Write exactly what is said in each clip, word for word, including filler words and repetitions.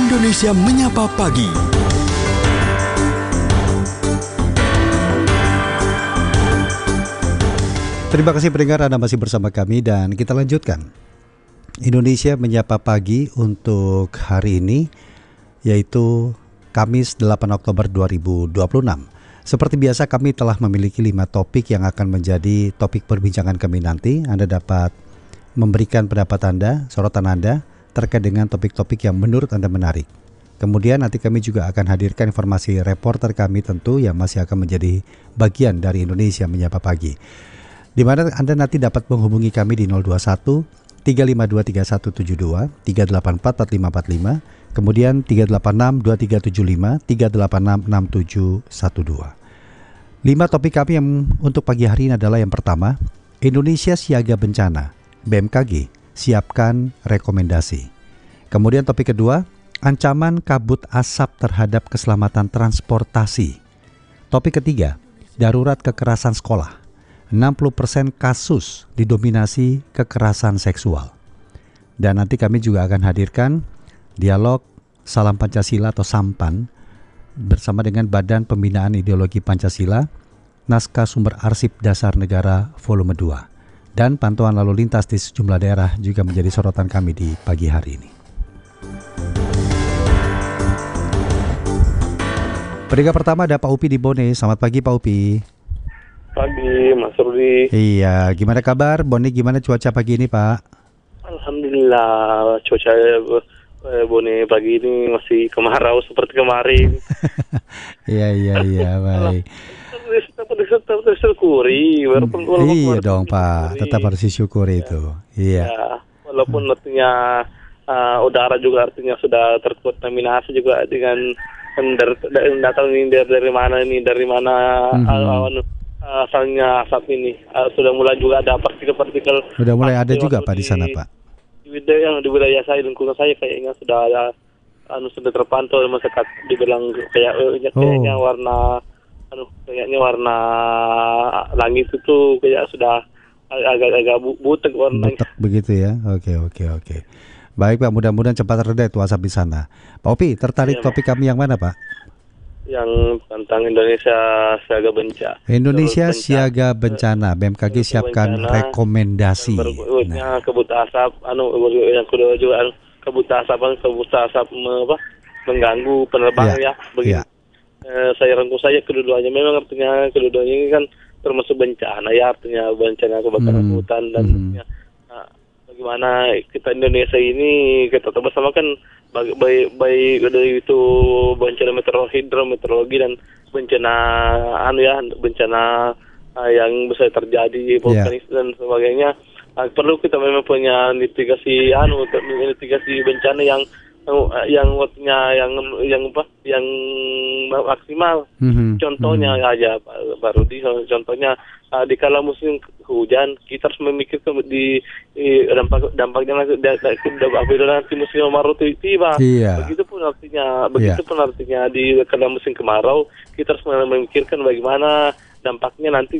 Indonesia Menyapa Pagi. Terima kasih pendengar, Anda masih bersama kami dan kita lanjutkan Indonesia Menyapa Pagi untuk hari ini, yaitu Kamis delapan Oktober dua ribu dua puluh enam. Seperti biasa kami telah memiliki lima topik yang akan menjadi topik perbincangan kami nanti. Anda dapat memberikan pendapat Anda, sorotan Anda terkait dengan topik-topik yang menurut Anda menarik. Kemudian nanti kami juga akan hadirkan informasi reporter kami tentu yang masih akan menjadi bagian dari Indonesia Menyapa Pagi, di mana Anda nanti dapat menghubungi kami di nol dua satu tiga lima dua tiga satu tujuh dua, tiga delapan empat empat lima empat lima, kemudian tiga delapan enam dua tiga tujuh lima, tiga delapan enam enam tujuh satu dua. Lima topik kami yang untuk pagi hari ini adalah yang pertama, Indonesia siaga bencana, B M K G siapkan rekomendasi. Kemudian topik kedua, ancaman kabut asap terhadap keselamatan transportasi. Topik ketiga, darurat kekerasan sekolah. enam puluh persen kasus didominasi kekerasan seksual. Dan nanti kami juga akan hadirkan dialog Salam Pancasila atau Sampan bersama dengan Badan Pembinaan Ideologi Pancasila, naskah sumber arsip dasar negara volume dua. Dan pantauan lalu lintas di sejumlah daerah juga menjadi sorotan kami di pagi hari ini. Pendengar pertama ada Pak Upi di Bone. Selamat pagi Pak Upi. Pagi Mas Rudi. Iya, gimana kabar? Bone gimana cuaca pagi ini Pak? Alhamdulillah cuaca eh, Bone pagi ini masih kemarau seperti kemarin. Iya iya iya baik. Tetap tetap tersyukuri. Iya dong Pak, tetap harus disyukuri itu. Iya. Ya, walaupun artinya uh, udara juga artinya sudah terkontaminasi juga dengan dari datang ini dari, dari mana ini dari mana mm-hmm. uh, asalnya asap ini uh, sudah mulai juga ada partikel-partikel. Sudah mulai ada juga Pak di sana Pak. Di wilayah yang di wilayah saya lingkungan saya kayaknya sudah ada anu sudah terpantau masyarakat dibilang kayak uh, kayaknya oh. warna anu kayaknya warna langit itu kayak sudah agak-agak butek warnanya. Butek begitu ya. Oke oke oke. Baik Pak, mudah-mudahan cepat reda itu asap di sana. Pak Opi, tertarik ya, topik kami yang mana Pak? Yang tentang Indonesia siaga bencana. Indonesia bencana. siaga bencana, B M K G siapkan bencana, rekomendasi. Berikutnya nah. kabut asap, anu yang kedua juga kabut asap, kabut asap apa, mengganggu penerbangan ya, ya begitu. Ya. Eh, saya rangkum saya kedua-duanya memang artinya kedua-duanya ini kan termasuk bencana ya, artinya bencana kebakaran hmm. hutan dan hmm. ya, nah, bagaimana kita Indonesia ini kita tahu bersama kan baik baik dari itu bencana meteorologi, hidrometeorologi dan bencana anu ya bencana uh, yang bisa terjadi vulkanis yeah. dan sebagainya. Uh, perlu kita memang punya mitigasi anu mitigasi bencana yang yang waktunya yang yang apa yang maksimal. Mm-hmm. Contohnya mm-hmm. aja Pak Rudi, contohnya uh, di kala musim hujan kita harus memikirkan di, di dampak dampaknya apabila nanti musim kemarau tiba. Yeah. Begitupun artinya begitupun yeah. artinya di kala musim kemarau kita harus memikirkan bagaimana dampaknya nanti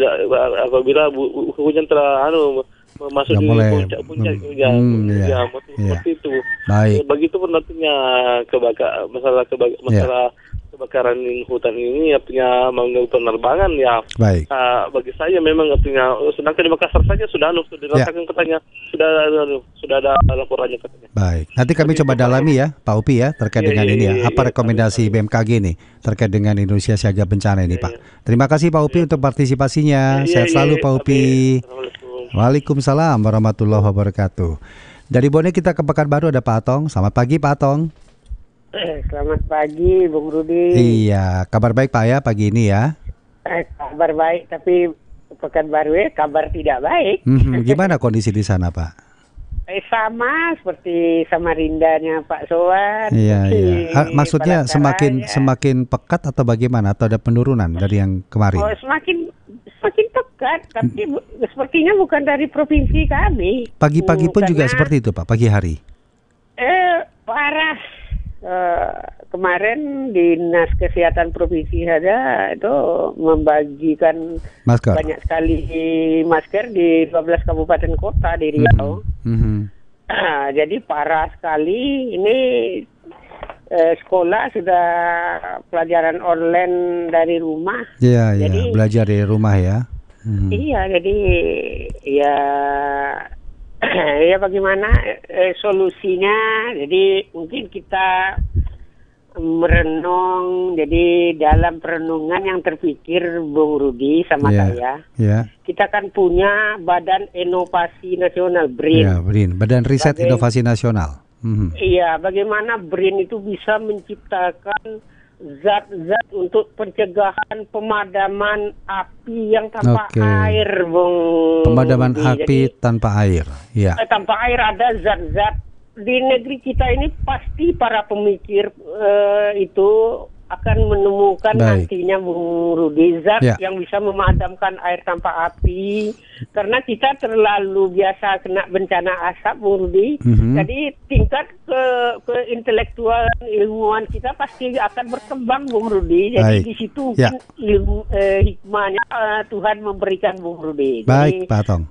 apabila hujan terlalu masuk di puncak-puncak hujan, hmm, ya, ya, seperti ya. itu. Baik. Begitu pun artinya kebakar masalah kebak masalah ya. kebakaran hutan ini artinya mengganggu penerbangan ya. Baik. Uh, bagi saya memang artinya sedangkan di Makassar saja sudah anu sudah dirasakan ya. katanya sudah anu, sudah ada laporannya katanya. Baik. Nanti kami Jadi, coba dalami ya, Pak Upi ya terkait ya, dengan ya, ini ya. ya. Apa ya, rekomendasi ya, B M K G nih terkait dengan Indonesia siaga bencana ini, ya, Pak. Ya. Terima kasih Pak Upi ya. untuk partisipasinya. Ya, Sehat ya, selalu ya, Pak Upi. Waalaikumsalam warahmatullahi wabarakatuh. Dari Bone kita ke Pekanbaru ada Pak Atong. Selamat pagi Pak Atong. Eh, selamat pagi Bung Rudi. Iya, kabar baik Pak ya pagi ini ya. Eh, kabar baik tapi Pekanbaru ya kabar tidak baik. Hmm, gimana kondisi di sana Pak? Eh, sama seperti Samarindanya Pak Sowan. Iya iya. Maksudnya semakin ya. semakin pekat atau bagaimana atau ada penurunan dari yang kemarin? Oh, semakin semakin pekat, tapi bu, sepertinya bukan dari provinsi kami. Pagi-pagi pun juga seperti itu Pak, pagi hari? Eh, parah. Uh, kemarin Dinas Kesehatan Provinsi saja itu membagikan masker. banyak sekali masker di dua belas kabupaten kota di Riau. Mm-hmm. Mm-hmm. Uh, jadi parah sekali. Ini eh, sekolah sudah pelajaran online dari rumah. Iya, iya, Jadi- belajar dari rumah ya. Hmm. Iya, jadi ya ya bagaimana eh, solusinya? Jadi mungkin kita merenung. Jadi dalam perenungan yang terpikir Bung Rudi sama Iya. saya, Ya, kita kan punya Badan Inovasi Nasional BRIN. ya, BRIN, Badan Riset Bagai- Inovasi Nasional. Mhm. Iya, bagaimana BRIN itu bisa menciptakan zat-zat untuk pencegahan pemadaman api yang tanpa Oke. air, Bung. Pemadaman Rudi. api Jadi, tanpa air. Ya, eh, tanpa air ada zat-zat di negeri kita ini pasti para pemikir eh, itu akan menemukan Baik. nantinya Bung Rudi zat Ya. yang bisa memadamkan air tanpa api karena kita terlalu biasa kena bencana asap Bung Rudi. Mhm. Jadi tingkat ke ke intelektual ilmuwan kita pasti akan berkembang Bung Rudi. Jadi Baik. di situ Ya. mungkin ilmu eh, hikmahnya eh, Tuhan memberikan Bung Rudi. baik Pak Tong.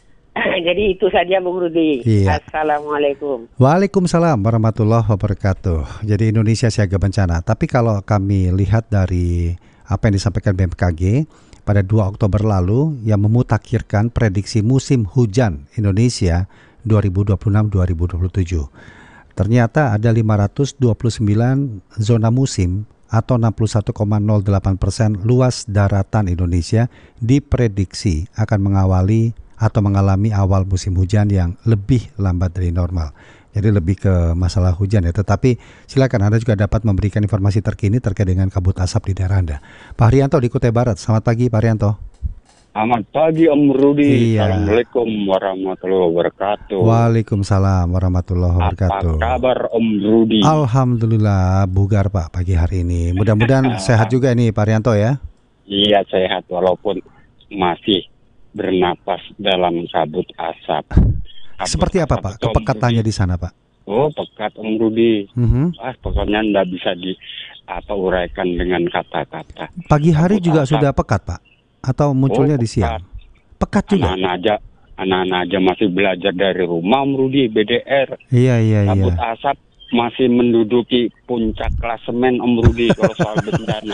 Jadi itu saja Bung Rudi. Iya. Assalamualaikum. Waalaikumsalam warahmatullahi wabarakatuh. Jadi Indonesia siaga bencana. Tapi kalau kami lihat dari apa yang disampaikan B M K G pada dua Oktober lalu yang memutakhirkan prediksi musim hujan Indonesia dua ribu dua puluh enam dua ribu dua puluh tujuh. Ternyata ada lima ratus dua puluh sembilan zona musim atau enam puluh satu koma nol delapan persen luas daratan Indonesia diprediksi akan mengawali atau mengalami awal musim hujan yang lebih lambat dari normal. Jadi lebih ke masalah hujan ya. Tetapi silakan Anda juga dapat memberikan informasi terkini terkait dengan kabut asap di daerah Anda. Pak Haryanto di Kutai Barat. Selamat pagi Pak Haryanto. Selamat pagi Om Rudi. Iya. Assalamualaikum warahmatullahi wabarakatuh. Waalaikumsalam warahmatullahi wabarakatuh. Apa kabar Om Rudi? Alhamdulillah bugar Pak pagi hari ini. Mudah-mudahan sehat juga nih Pak Haryanto ya. Iya sehat walaupun masih bernapas dalam kabut asap. Kabut Seperti apa asap Pak itu, Om kepekatannya Rudi. di sana Pak? Oh pekat Om Rudi. Mhm. Ah pokoknya ndak bisa di apa uraikan dengan kata-kata. Pagi hari Kabut juga asap. sudah pekat Pak? Atau munculnya Oh, di siang? pekat. Pekat juga? Anak-anak aja, anak-anak aja masih belajar dari rumah Om Rudi B D R. Iya iya iya. Kabut asap masih menduduki puncak klasemen Om Rudi kalau soal bencana.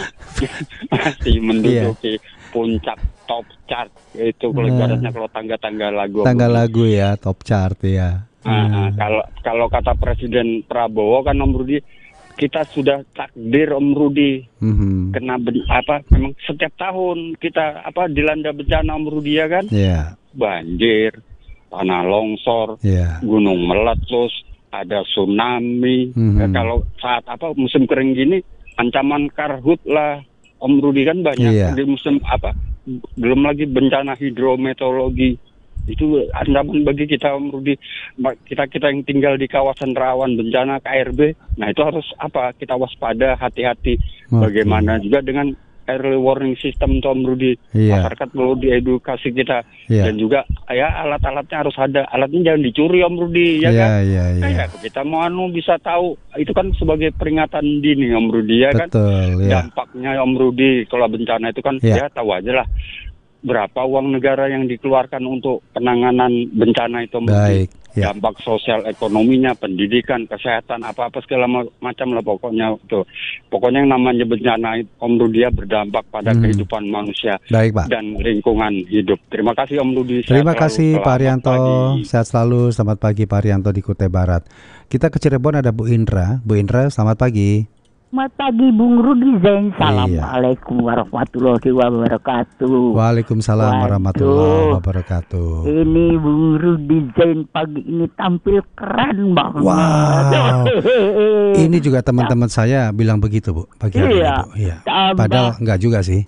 Masih menduduki puncak top chart itu kalau Nah. ibaratnya kalau tangga-tangga lagu. Om Tanggal Rudi. lagu ya, top chart ya. Ah, ah, Hmm. kalau kalau kata Presiden Prabowo kan Om Rudi, kita sudah takdir Om Rudi Mhm. kena ben- apa memang setiap tahun kita apa dilanda bencana Om Rudi ya kan, Iya, banjir, tanah longsor, iya. gunung meletus, ada tsunami. Mhm. Ya, kalau saat apa musim kering gini ancaman karhut lah Om Rudi kan banyak. Iya. Di musim apa belum lagi bencana hidrometeorologi itu ancaman bagi kita Om Rudi. Ma- kita kita yang tinggal di kawasan rawan bencana K R B, nah itu harus apa kita waspada, hati-hati. Oke. Bagaimana juga dengan early warning system Om Rudi. Iya. Masyarakat perlu diedukasi kita. Iya. Dan juga ya alat-alatnya harus ada. Alatnya jangan dicuri Om Rudi ya Iya, kan. iya, iya. Kayak kita mau anu bisa tahu itu kan sebagai peringatan dini Om Rudi ya kan. Betul, ya. Dampaknya Om Rudi kalau bencana itu kan Ya. ya tahu aja lah berapa uang negara yang dikeluarkan untuk penanganan bencana itu Om Rudi. Baik, ya. Dampak sosial ekonominya, pendidikan, kesehatan, apa-apa segala ma- macam lah pokoknya itu. Pokoknya yang namanya bencana itu, Om Rudi ya berdampak pada Hmm. kehidupan manusia Baik Pak. dan lingkungan hidup. Terima kasih Om Rudi. Sehat Terima selalu. kasih Pak Selamat Haryanto. pagi. Sehat selalu. Selamat pagi Pak Haryanto di Kutai Barat. Kita ke Cirebon ada Bu Indra. Bu Indra, selamat pagi. Selamat pagi Bung Rudi Zain. Iya. Assalamualaikum warahmatullahi wabarakatuh. Waalaikumsalam Waduh. warahmatullahi wabarakatuh. Ini Bung Rudi Zain pagi ini tampil keren banget. Wow. Ini juga teman-teman saya bilang begitu Bu pagi hari ini Iya. Bu. Iya. Tambah. Padahal enggak juga sih.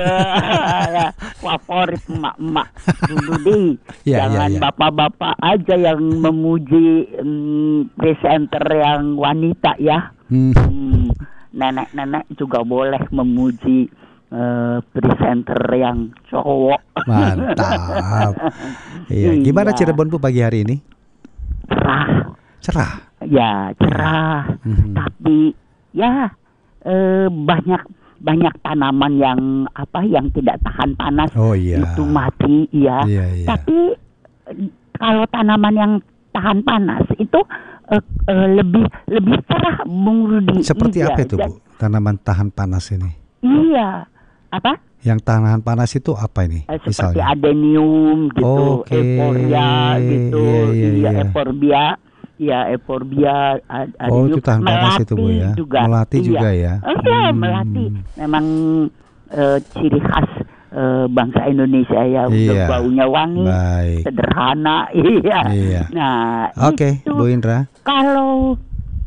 Favorit emak-emak Bung Rudi. Iya, Jangan iya, iya. bapak-bapak aja yang memuji mm, presenter yang wanita ya. Hmm. Hmm, nenek-nenek juga boleh memuji eh, presenter yang cowok. Mantap. Iya. Gimana Iya. Cirebon Bu pagi hari ini? Cerah, Cerah. ya cerah. Mhm. Tapi ya eh, banyak banyak tanaman yang apa yang tidak tahan panas Oh iya. itu mati ya. Iya, iya. Tapi eh, kalau tanaman yang tahan panas itu uh, uh, lebih lebih cerah, Bung Rudi. Seperti Iya, apa itu, dan- Bu? Tanaman tahan panas ini. Iya, apa? Yang tahan panas itu apa ini? Eh, seperti Misalnya. adenium gitu, Oke. euphorbia gitu, Iya, iya, iya. euphorbia, ya euphorbia, ad- Oh, adenium, itu tahan panas itu, Bu, ya. juga, Melati iya. juga ya. Eh, iya, Hmm. melati, memang eh, ciri khas eh, bangsa Indonesia ya, udah Iya. baunya wangi, Baik. sederhana, iya. Iya. Nah, Oke, itu Bu Indra. kalau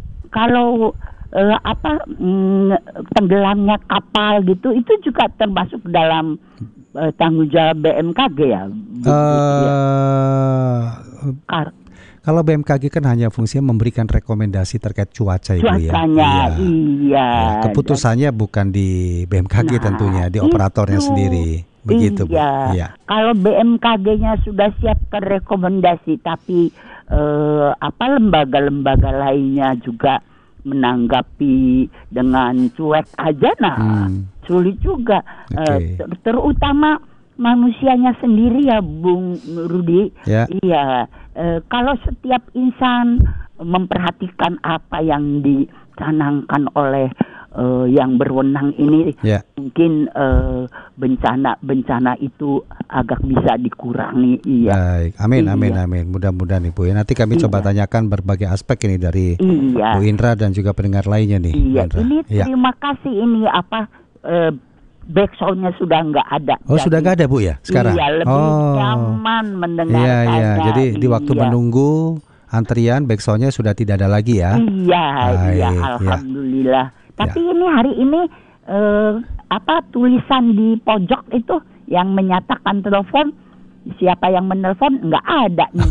kalau eh, apa mm, tenggelamnya kapal gitu, itu juga termasuk dalam eh, tanggung jawab B M K G ya. Bu- ya. Eh, Kar- Kalau B M K G kan hanya fungsinya memberikan rekomendasi terkait cuaca, Ibu ya. Cuacanya, Iya. iya. Ya, keputusannya bukan di B M K G Nah, tentunya, di operatornya itu. sendiri. Begitu, Bu. Iya. Iya. Kalau B M K G-nya sudah siapkan rekomendasi, tapi eh, apa lembaga-lembaga lainnya juga menanggapi dengan cuek aja, nah Hmm. sulit juga. Oke. Eh, ter- terutama manusianya sendiri ya, Bung Rudi. Ya. Iya. Eh, kalau setiap insan memperhatikan apa yang dicanangkan oleh eh, yang berwenang ini, Ya. mungkin eh, bencana-bencana itu agak bisa dikurangi. Iya. Baik. Amin, Iya. amin, amin. Mudah-mudahan Ibu ya. Nanti kami Iya. coba tanyakan berbagai aspek ini dari Iya. Bu Indra dan juga pendengar lainnya nih. Bu Iya. Indra. Ini Iya. terima kasih, ini apa eh, backsoundnya sudah nggak ada. Oh, Jadi, sudah nggak ada, Bu ya sekarang? Iya, lebih Oh. nyaman Iya, mendengarkannya. iya. Jadi di waktu Iya. menunggu antrian backsoundnya sudah tidak ada lagi ya. Iya, iya, Baik, alhamdulillah. Tapi Ya. ini hari ini eh, apa tulisan di pojok itu yang menyatakan telepon, siapa yang menelpon nggak ada nih.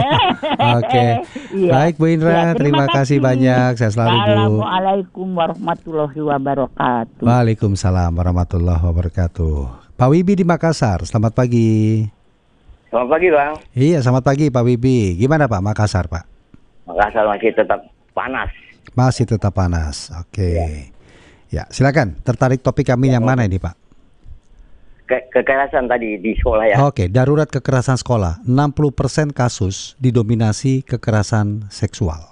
Oke. Iya. Baik, Bu Indra, Ya, terima kasih banyak. Sehat selalu, Bu. Assalamualaikum warahmatullahi wabarakatuh. Waalaikumsalam warahmatullahi wabarakatuh. Pak Wibi di Makassar, selamat pagi. Selamat pagi, Bang. Iya, selamat pagi Pak Wibi. Gimana Pak Makassar, Pak? Makassar masih tetap panas. Masih tetap panas. Oke. Ya, silakan. Tertarik topik kami yang mana ini, Pak? Ke- kekerasan tadi di sekolah ya. Oke, darurat kekerasan sekolah. enam puluh persen kasus didominasi kekerasan seksual.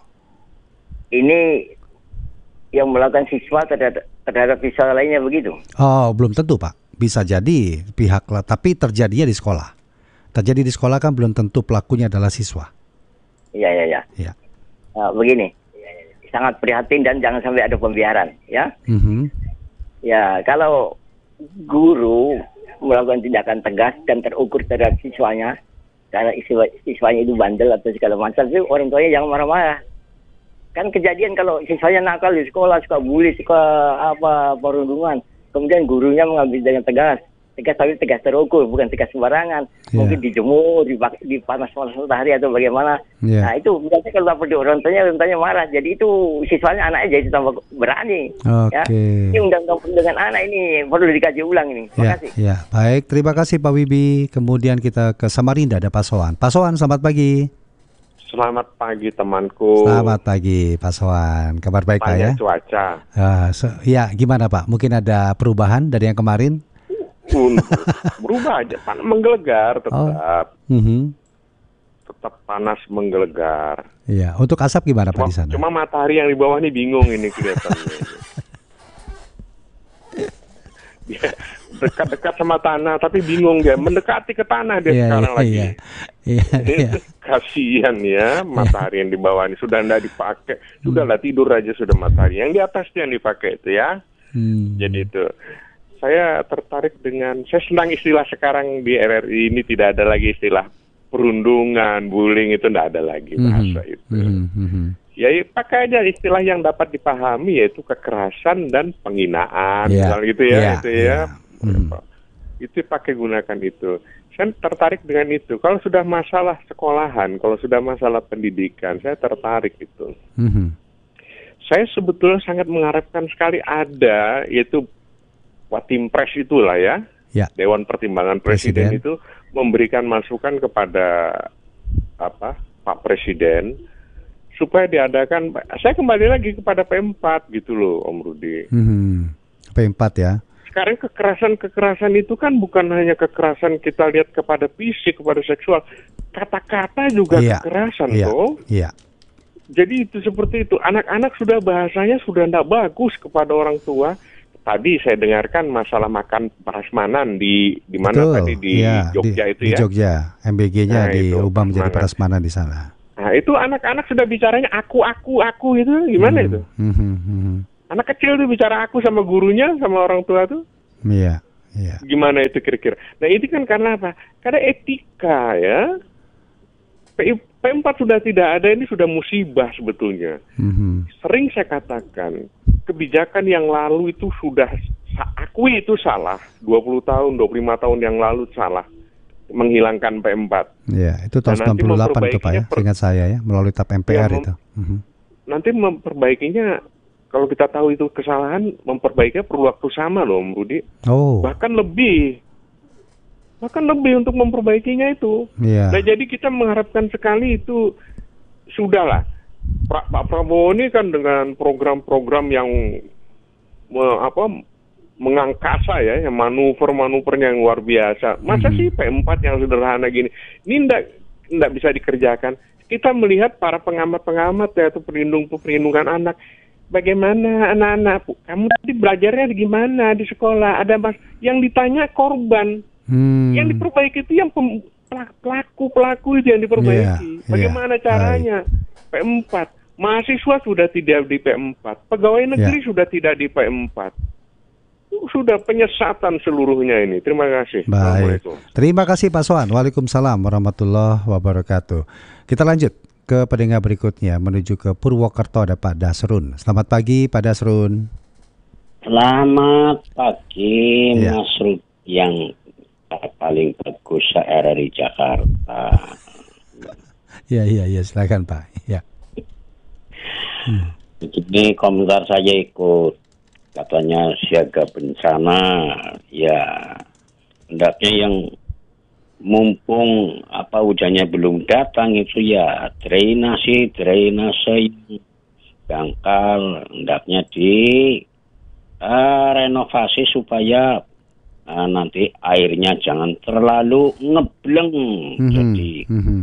Ini yang melakukan siswa terhadap, terhadap siswa lainnya begitu. Oh, belum tentu, Pak. Bisa jadi pihak lah, tapi terjadinya di sekolah. Terjadi di sekolah kan belum tentu pelakunya adalah siswa. Iya, iya, iya. Ya. Nah, begini, sangat prihatin dan jangan sampai ada pembiaran, ya. Mhm. Ya, kalau guru melakukan tindakan tegas dan terukur terhadap siswanya, karena siswa, siswanya itu bandel atau segala macam, itu orang tuanya jangan marah-marah. Kan kejadian kalau siswanya nakal di sekolah, suka bully, suka apa perundungan, kemudian gurunya mengambil dengan tegas. Tegas tapi tegas terukur, bukan tegas sembarangan. Yeah. Mungkin dijemur, di, di panas-panas matahari atau bagaimana. Yeah. Nah itu biasanya kalau lapor di orang tuanya, orang tuanya marah. Jadi itu siswanya anaknya jadi tambah berani. Oke. Ya. Ini undang-undang dengan anak ini perlu dikaji ulang ini. Terima Ya, kasih. ya, baik. Terima kasih Pak Wibi. Kemudian kita ke Samarinda, ada Pak Soan. Pak Soan, selamat pagi. Selamat pagi temanku. Selamat pagi Pak Soan. Kabar baik Pak ya? Panjang cuaca. Ah, so- ya, gimana Pak? Mungkin ada perubahan dari yang kemarin? Pun berubah aja, pan- menggelegar tetap, Mhm. tetap panas menggelegar. Iya. Untuk asap gimana Pak Cuma, di sana? cuma matahari yang di bawah ini bingung ini kelihatannya. Dia dekat-dekat sama tanah, tapi bingung dia mendekati ke tanah dia Iya, sekarang iya, lagi. iya. Iya, Ini iya. kasihan ya matahari yang di bawah ini sudah tidak dipakai, sudahlah tidur aja sudah matahari. Yang di atas yang dipakai itu ya. Hmm. Jadi itu. Saya tertarik dengan, saya senang istilah sekarang di R R I ini tidak ada lagi istilah perundungan, bullying itu tidak ada lagi bahasa Mhm. itu. Mhm, mhm. Ya pakai aja istilah yang dapat dipahami yaitu kekerasan dan penghinaan, Iya, misalnya gitu ya, iya, itu ya. iya. Mhm. Itu pakai gunakan itu. Saya tertarik dengan itu. Kalau sudah masalah sekolahan, kalau sudah masalah pendidikan, saya tertarik itu. Mhm. Saya sebetulnya sangat mengharapkan sekali ada, yaitu Watimpres itulah ya, Ya. Dewan Pertimbangan Presiden, Presiden. itu memberikan masukan kepada apa Pak Presiden supaya diadakan. Saya kembali lagi kepada P empat gitu loh, Om Rudi. Mhm. P empat ya. Sekarang kekerasan-kekerasan itu kan bukan hanya kekerasan kita lihat kepada fisik, kepada seksual, kata-kata juga Iya, kekerasan iya, tuh. iya. Jadi itu seperti itu. Anak-anak sudah bahasanya sudah tidak bagus kepada orang tua. Tadi saya dengarkan masalah makan prasmanan di di mana tadi di ya, Jogja di, itu di ya. Jogja, M B G-nya Nah, diubah itu, menjadi prasmanan. prasmanan di sana. Nah itu anak-anak sudah bicaranya aku aku aku itu gimana hmm. itu? Hmm, hmm, hmm. Anak kecil tuh bicara aku sama gurunya sama orang tua tuh. Iya, iya. Gimana itu kira-kira? Nah itu kan karena apa? Karena etika ya. P empat sudah tidak ada, ini sudah musibah sebetulnya. Mm-hmm. Sering saya katakan, kebijakan yang lalu itu sudah, akui itu salah. dua puluh tahun, dua puluh lima tahun yang lalu salah. Menghilangkan P empat. Ya, itu tahun sembilan puluh delapan itu Pak ya, per... ingat saya ya, melalui tap M P R ya, itu. Mm-hmm. Nanti memperbaikinya, kalau kita tahu itu kesalahan, memperbaikinya perlu waktu sama loh, Om Rudi. Oh. Bahkan lebih. Bahkan lebih untuk memperbaikinya itu. Yeah. Nah jadi kita mengharapkan sekali itu sudahlah. Pak, Pak Prabowo ini kan dengan program-program yang me, apa mengangkasa ya, yang manuver-manuvernya yang luar biasa. Masa mm-hmm. sih P empat yang sederhana gini? Ini enggak enggak bisa dikerjakan. Kita melihat para pengamat-pengamat ya, atau perlindung-perlindungan anak. Bagaimana anak-anak? Kamu tadi belajarnya gimana di sekolah? Ada mas yang ditanya korban. Hmm. Yang diperbaiki itu yang pem, pelaku-pelaku itu yang diperbaiki. Yeah, Bagaimana yeah, caranya? Right. P empat. Mahasiswa sudah tidak di P empat. Pegawai negeri yeah. sudah tidak di P empat. Sudah penyesatan seluruhnya ini. Terima kasih. Baik. Terima kasih Pak Soan. Waalaikumsalam warahmatullahi wabarakatuh. Kita lanjut ke pendengar berikutnya menuju ke Purwokerto, ada Pak Dasrun. Selamat pagi Pak Dasrun. Selamat pagi yeah. Mas Rud yang paling bagus se-R R I Jakarta. Ya, ya, ya, silakan Pak. Ya. Hmm. Ini komentar saya ikut, katanya siaga bencana, ya hendaknya yang mumpung apa hujannya belum datang itu ya drainasi, drainase dangkal, hendaknya di uh, renovasi supaya Nah, nanti airnya jangan terlalu ngebleng, mm-hmm. jadi mm-hmm.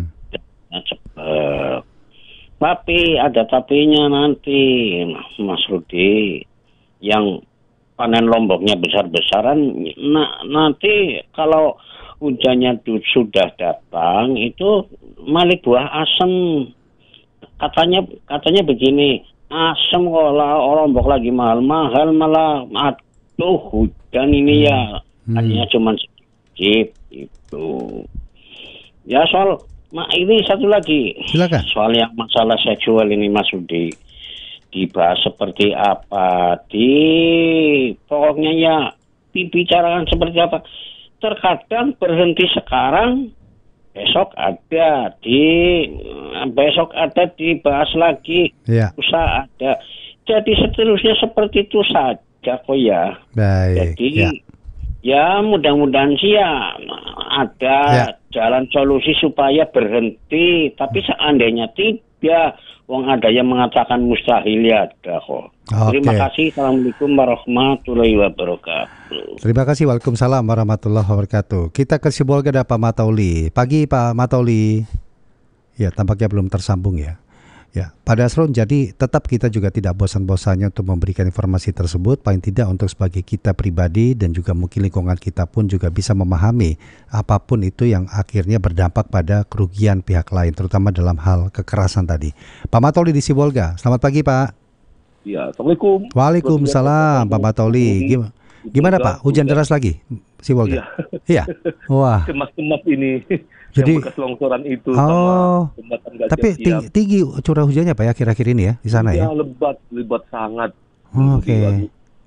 cepet. Tapi ada tapinya nanti, Mas Rudi, yang panen lomboknya besar-besaran. Nah, nanti kalau hujannya sudah datang itu malah buah asem. Katanya, katanya begini, asem kalau lombok lagi mahal-mahal malah aduh hujan ini ya. Hmm. Hanya cuma sedikit itu. Ya soal mak ini satu lagi. Silakan. Soal yang masalah seksual ini Mas Rudi dibahas seperti apa, di pokoknya ya dibicarakan seperti apa. Terkadang berhenti sekarang, besok ada di besok ada dibahas lagi, ya. Usaha ada. Jadi seterusnya seperti itu saja kok ya. Baik. Jadi ya. Ya mudah-mudahan sih ya ada ya. jalan solusi supaya berhenti. Tapi seandainya tidak, wong ada yang mengatakan mustahil ya ada kok. Okay. Terima kasih. Assalamualaikum warahmatullahi wabarakatuh. Terima kasih. Waalaikumsalam warahmatullahi wabarakatuh. Kita ke Sibolga ada Pak Matauli. Pagi Pak Matauli. Ya tampaknya belum tersambung ya. Ya, Pak Dasrun, jadi tetap kita juga tidak bosan-bosannya untuk memberikan informasi tersebut, paling tidak untuk sebagai kita pribadi dan juga mungkin lingkungan kita pun juga bisa memahami apapun itu yang akhirnya berdampak pada kerugian pihak lain, terutama dalam hal kekerasan tadi. Pak Matoli di Sibolga, selamat pagi Pak. Ya, Assalamualaikum. Waalaikumsalam Pak Matoli. Gimana, gimana Pak, hujan deras lagi Sibolga? Iya. Wah. Kemas-kemas ini. Jadi yang bekas longsoran itu oh, sama jembatan Gajah tapi tinggi, tinggi curah hujannya Pak ya akhir-akhir ini ya di sana ya? Ya lebat, lebat sangat. Oh, Oke. Okay.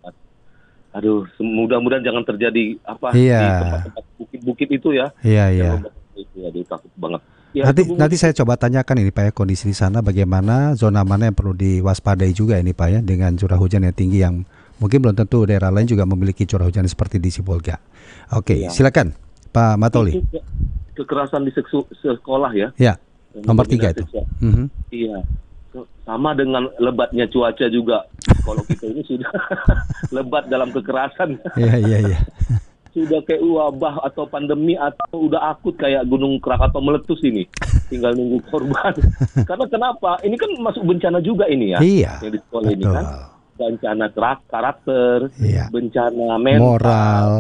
Aduh, mudah-mudahan jangan terjadi apa iya. di tempat-tempat bukit-bukit itu ya. Iya iya. Itu ya, takut banget. Ya, nanti itu, nanti saya coba tanyakan ini Pak ya, kondisi di sana bagaimana, zona mana yang perlu diwaspadai juga ini Pak ya, dengan curah hujan yang tinggi yang mungkin belum tentu daerah lain juga memiliki curah hujan seperti di Sibolga. Oke, okay, ya. Silakan Pak Matoli. Itu, kekerasan di seksu, sekolah ya. Ya, nomor tiga itu. Mm-hmm. Iya, sama dengan lebatnya cuaca juga. Kalau kita ini sudah lebat dalam kekerasan. Iya, iya, iya. sudah kayak wabah atau pandemi atau udah akut kayak Gunung Krakatau meletus ini. Tinggal nunggu korban. Karena kenapa? Ini kan masuk bencana juga ini ya. Iya. Yang di sekolah ini kan. Bencana karakter, iya. Bencana mental, moral,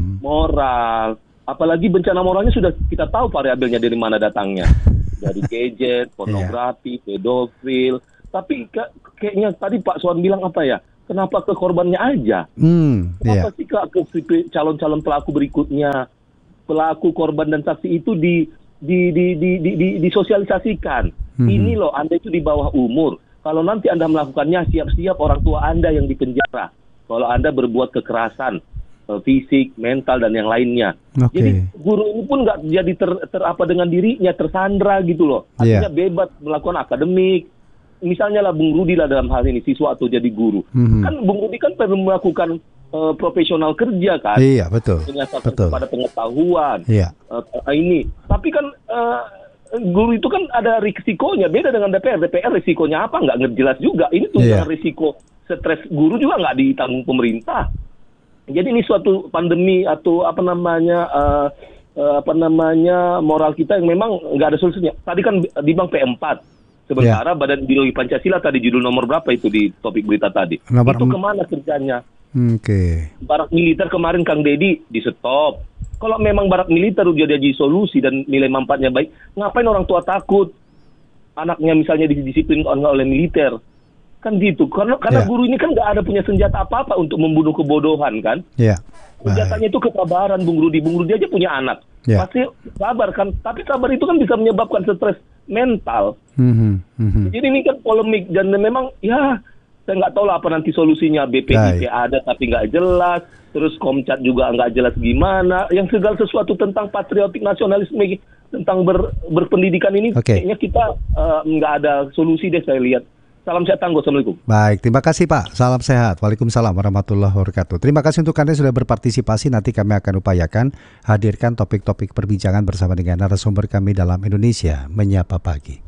moral. Apalagi bencana moralnya sudah kita tahu variabelnya dari mana datangnya. Dari gadget, pornografi, yeah. pedofil. Tapi ke- kayaknya tadi Pak Suwan bilang apa ya? Kenapa ke korbannya aja? Hmm, Kenapa yeah. sih ke, ke calon-calon pelaku berikutnya? Pelaku, korban, dan saksi itu di, di, di, di, di, di, disosialisasikan. Hmm. Ini loh, Anda itu di bawah umur. Kalau nanti Anda melakukannya, siap-siap orang tua Anda yang dipenjara. Kalau Anda berbuat kekerasan, fisik, mental, dan yang lainnya. Okay. Jadi guru ini pun nggak jadi ter, ter apa dengan dirinya, tersandra gitu loh. Artinya yeah. bebas melakukan akademik. Misalnya lah Bung Rudi lah dalam hal ini siswa atau jadi guru. Mm-hmm. Kan Bung Rudi kan perlu melakukan uh, profesional kerja kan. Iya betul. Menyasarkan kepada pengetahuan. Iya. Uh, ini. Tapi kan uh, guru itu kan ada risikonya. Beda dengan D P R. D P R risikonya apa? Nggak jelas juga. Ini tuh yeah. risiko stres guru juga nggak ditanggung pemerintah. Jadi ini suatu pandemi atau apa namanya uh, uh, apa namanya moral kita yang memang nggak ada solusinya. Tadi kan di Bang P empat. Sementara yeah. Badan Biologi Pancasila tadi judul nomor berapa itu di topik berita tadi? Nomor itu kemana kerjanya? Oke. Okay. Barak militer kemarin Kang Dedi di stop. Kalau memang barak militer udah jadi solusi dan nilai manfaatnya baik, ngapain orang tua takut anaknya misalnya didisiplin oleh militer? Kan gitu. Karena karena yeah. guru ini kan nggak ada punya senjata apa-apa untuk membunuh kebodohan kan? Iya. Yeah. Senjatanya itu kesabaran Bung Rudi. Bung Rudi aja punya anak. Yeah. Pasti sabar kan. Tapi sabar itu kan bisa menyebabkan stres mental. Mm-hmm. Mm-hmm. Jadi ini kan polemik dan memang ya saya nggak tahu lah apa nanti solusinya. B P I P ada tapi nggak jelas. Terus Komcat juga nggak jelas gimana. Yang segala sesuatu tentang patriotik nasionalisme tentang ber, berpendidikan ini okay. kayaknya kita uh, nggak ada solusi deh saya lihat. Salam sehat tangguh. Assalamualaikum. Baik, terima kasih Pak. Salam sehat. Waalaikumsalam warahmatullahi wabarakatuh. Terima kasih untuk Anda sudah berpartisipasi. Nanti kami akan upayakan hadirkan topik-topik perbincangan bersama dengan narasumber kami dalam Indonesia Menyapa Pagi.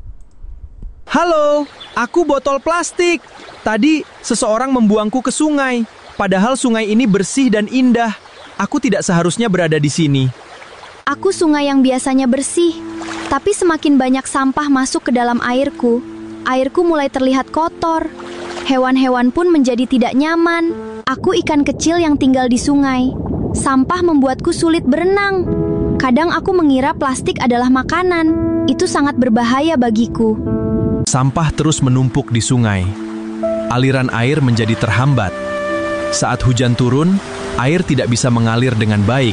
Halo, aku botol plastik. Tadi seseorang membuangku ke sungai. Padahal sungai ini bersih dan indah. Aku tidak seharusnya berada di sini. Aku sungai yang biasanya bersih, tapi semakin banyak sampah masuk ke dalam airku. Airku mulai terlihat kotor. Hewan-hewan pun menjadi tidak nyaman. Aku ikan kecil yang tinggal di sungai. Sampah membuatku sulit berenang. Kadang aku mengira plastik adalah makanan. Itu sangat berbahaya bagiku. Sampah terus menumpuk di sungai. Aliran air menjadi terhambat. Saat hujan turun, air tidak bisa mengalir dengan baik.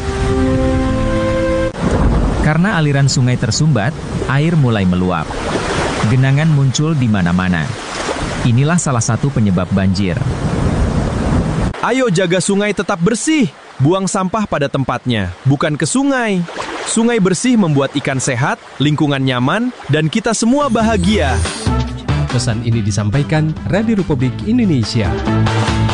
Karena aliran sungai tersumbat, air mulai meluap. Genangan muncul di mana-mana. Inilah salah satu penyebab banjir. Ayo jaga sungai tetap bersih. Buang sampah pada tempatnya, bukan ke sungai. Sungai bersih membuat ikan sehat, lingkungan nyaman, dan kita semua bahagia. Pesan ini disampaikan Radio Republik Indonesia.